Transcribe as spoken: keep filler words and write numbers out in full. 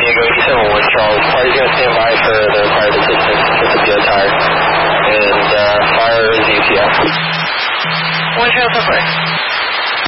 Diego, E seven one Charles. Party's going to stand by for the required assistance with the P O tire. And uh, fire is E T F. One Charles, so far.